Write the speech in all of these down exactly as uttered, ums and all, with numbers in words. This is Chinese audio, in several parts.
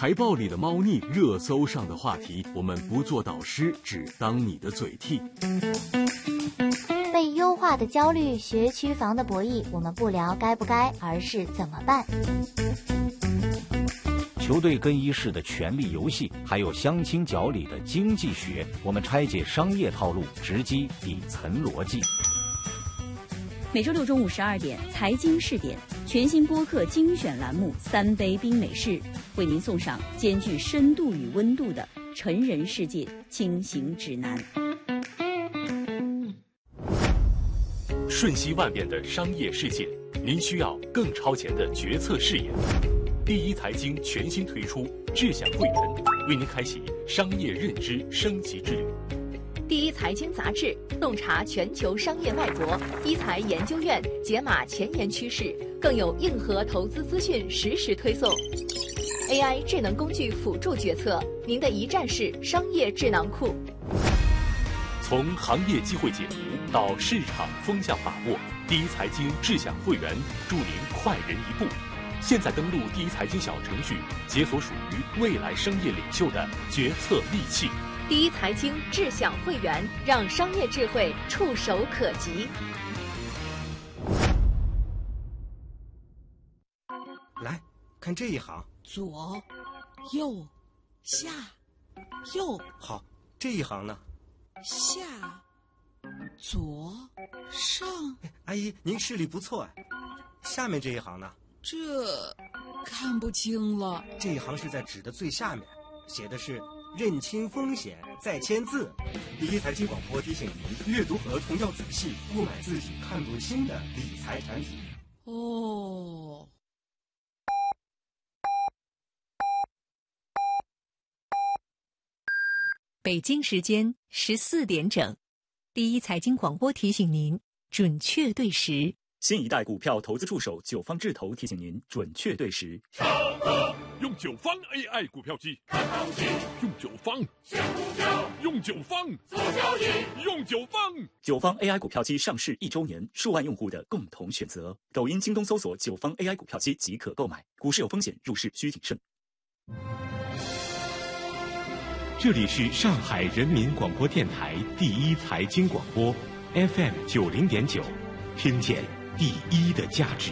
财报里的猫腻，热搜上的话题，我们不做导师，只当你的嘴替。 被优化的焦虑，学区房的博弈，我们不聊该不该，而是怎么办。 球队更衣室的权力游戏，还有相亲角里的经济学，我们拆解商业套路，直击底层逻辑。 每周六中午十二点，财经试点全新播客精选栏目《三杯冰美式》，为您送上兼具深度与温度的成人世界轻行指南。 瞬息万变的商业世界，您需要更超前的决策视野。第一财经全新推出智享会员，为您开启商业认知升级之旅。 第一财经杂志洞察全球商业脉搏，一财研究院解码前沿趋势，更有硬核投资资讯实时推送。A I 智能工具辅助决策，您的一站式商业智囊库。 从行业机会解读到市场风向把握，第一财经智享会员助您快人一步。现在登录第一财经小程序，解锁属于未来商业领袖的决策利器。 第一财经智享会员，让商业智慧触手可及。 来看这一行， 左、右、下、右。 好，这一行呢？ 下、左、上。 阿姨，您视力不错哎。下面这一行呢？ 这看不清了。 这一行是在纸的最下面，写的是认清风险再签字。第一财经广播提醒您，阅读合同要仔细，勿买自己看不清的理财产品。 哦。 北京时间十四点整，第一财经广播提醒您准确对时。 新一代股票投资助手九方智投提醒您准确对时。 上课用九方 A I 股票机看行情，用九方选股票，用九方做交易，用九方。 九方 A I 股票机上市一周年，数万用户的共同选择。抖音、京东搜索九方 A I 股票机即可购买。股市有风险，入市需谨慎。 这里是上海人民广播电台第一财经广播 F M 九零点九，听见第一的价值。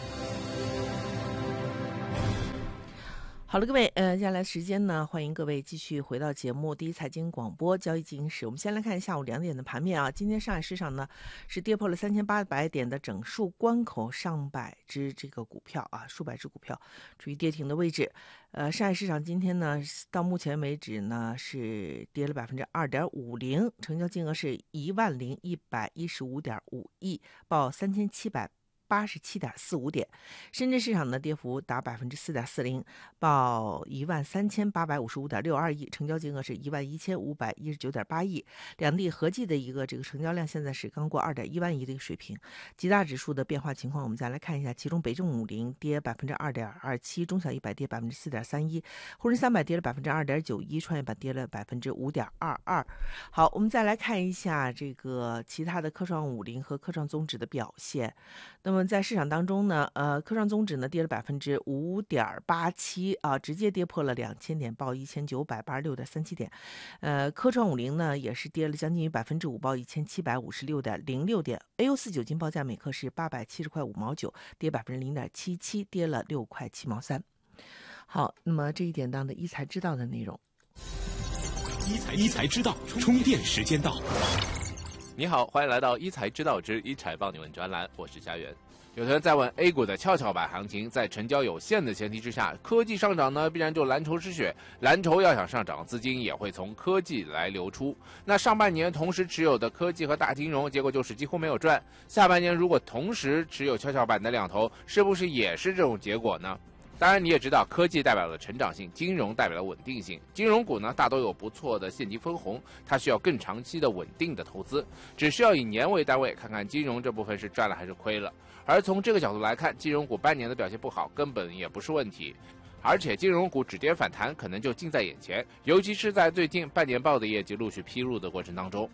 好了，各位，呃，接下来时间呢，欢迎各位继续回到节目第一财经广播交易进行时。我们先来看下午两点的盘面啊。今天上海市场呢是跌破了三千八百点的整数关口，上百只这个股票啊，数百只股票处于跌停的位置。呃，上海市场今天呢到目前为止呢是跌了百分之二点五零，成交金额是一万零一百一十五点五亿，报三千七百八十七点四五点。深圳市场的跌幅达百分之四点四零，报一万三千八百五十五点六二亿，成交金额是一万一千五百一十九点八亿。两地合计的一个这个成交量现在是刚过二点一万亿的一个水平。几大指数的变化情况，我们再来看一下，其中北证五零跌百分之二点二七，中小一百跌百分之四点三一，沪深三百跌了百分之二点九一，创业板跌了百分之五点二二。好，我们再来看一下这个其他的科创五零和科创综指的表现。那么在市场当中呢，呃，科创综指呢跌了百分之五点八七啊，直接跌破了两千点，报一千九百八十六点三七点。呃，科创五零呢也是跌了将近于百分之五，报一千七百五十六点零六点。A 五四九金报价每克是八百七十块五毛九，跌百分之零点七七，跌了六块七毛三。好，那么这一点当的一财知道的内容。 一财一财知道，充电时间到。 你好，欢迎来到一财知道之一财帮你问专栏，我是佳媛。有的人在问 A 股的跷跷板行情，在成交有限的前提之下，科技上涨呢必然就蓝筹失血，蓝筹要想上涨，资金也会从科技来流出。那上半年同时持有的科技和大金融，结果就是几乎没有赚。下半年如果同时持有跷跷板的两头，是不是也是这种结果呢？当然你也知道，科技代表了成长性，金融代表了稳定性。金融股呢大都有不错的现金分红，它需要更长期的稳定的投资，只需要以年为单位看看金融这部分是赚了还是亏了。而从这个角度来看，金融股半年的表现不好根本也不是问题，而且金融股止跌反弹可能就近在眼前，尤其是在最近半年报的业绩陆续披露的过程当中。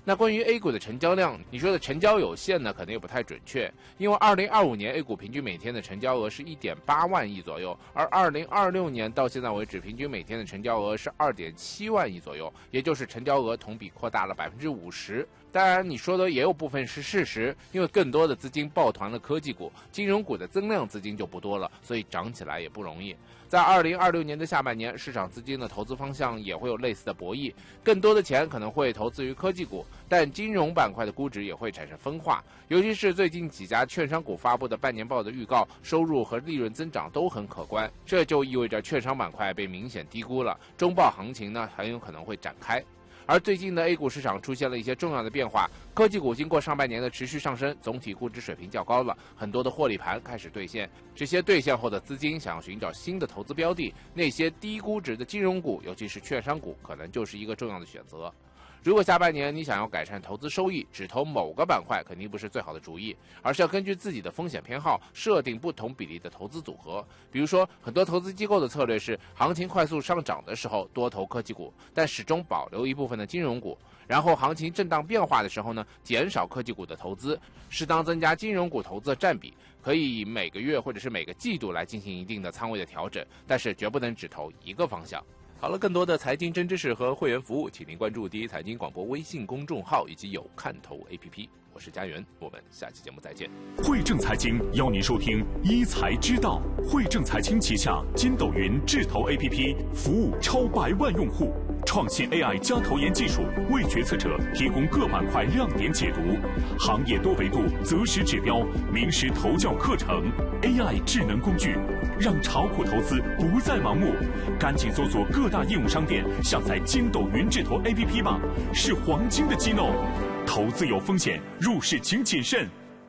那关于 A 股的成交量，你说的成交有限呢，可能也不太准确，因为二零二五年 A 股平均每天的成交额是一点八万亿左右，而二零二六年到现在为止，平均每天的成交额是二点七万亿左右，也就是成交额同比扩大了百分之五十。当然，你说的也有部分是事实，因为更多的资金抱团了科技股，金融股的增量资金就不多了，所以涨起来也不容易。在二零二六年的下半年，市场资金的投资方向也会有类似的博弈，更多的钱可能会投资于科技股，但金融板块的估值也会产生分化，尤其是最近几家券商股发布的半年报的预告，收入和利润增长都很可观，这就意味着券商板块被明显低估了，中报行情呢很有可能会展开。而最近的 A 股市场出现了一些重要的变化，科技股经过上半年的持续上升，总体估值水平较高了，很多的获利盘开始兑现。这些兑现后的资金想要寻找新的投资标的，那些低估值的金融股，尤其是券商股，可能就是一个重要的选择。如果下半年你想要改善投资收益，只投某个板块肯定不是最好的主意，而是要根据自己的风险偏好设定不同比例的投资组合。比如说，很多投资机构的策略是行情快速上涨的时候多投科技股，但始终保留一部分的金融股，然后行情震荡变化的时候呢，减少科技股的投资，适当增加金融股投资的占比，可以每个月或者是每个季度来进行一定的仓位的调整，但是绝不能只投一个方向。好了，更多的财经真知识和会员服务，请您关注第一财经广播微信公众号以及有看头 A P P。我是佳媛，我们下期节目再见。 汇正财经邀您收听一财知道。汇正财经旗下筋斗云智投 A P P 服务超百万用户，创新 A I 加投研技术，为决策者提供各板块亮点解读，行业多维度择时指标，名师投教课程 ，A I 智能工具，让炒股投资不再盲目。赶紧搜索各大应用商店，下载筋斗云智投 A P P 吧，是黄金的机弄。投资有风险，入市请谨慎。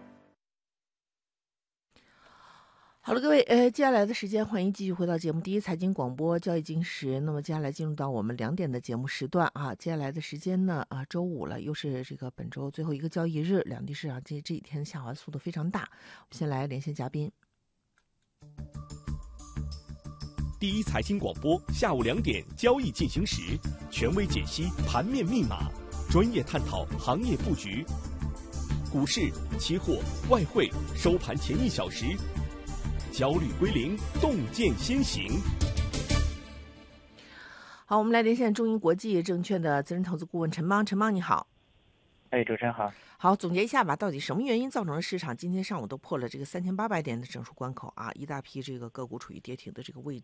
好了，各位，呃，接下来的时间，欢迎继续回到节目第一财经广播交易经时。那么接下来进入到我们两点的节目时段啊。接下来的时间呢，啊，周五了，又是这个本周最后一个交易日，两地市场这这几天下滑速度非常大。我们先来连线嘉宾。 第一财经广播下午两点交易进行时，权威解析盘面密码，专业探讨行业布局。股市、期货、外汇收盘前一小时，焦虑归零，洞见先行。 好，我们来连线中银国际证券的资深投资顾问陈邦。陈邦你好。 哎，主持人好。 好，总结一下吧，到底什么原因造成了市场今天上午都破了这个三千八百点的整数关口啊？一大批这个个股处于跌停的这个位